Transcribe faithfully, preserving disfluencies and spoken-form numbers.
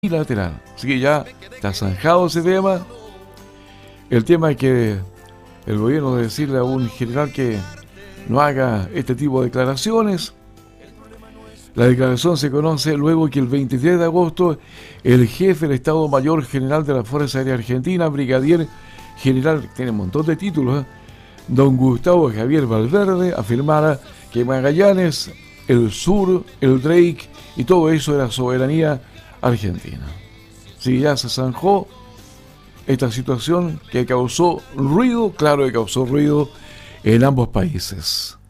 bilateral. Así que ya está zanjado ese tema. El tema es que el gobierno debe decirle a un general que no haga este tipo de declaraciones. La declaración se conoce luego que el veintitrés de agosto el jefe del Estado Mayor General de la Fuerza Aérea Argentina, brigadier general, tiene un montón de títulos, ¿eh? don Gustavo Javier Valverde, afirmara que Magallanes, el sur, el Drake y todo eso era soberanía argentina. Si ya se zanjó esta situación que causó ruido, claro que causó ruido en ambos países.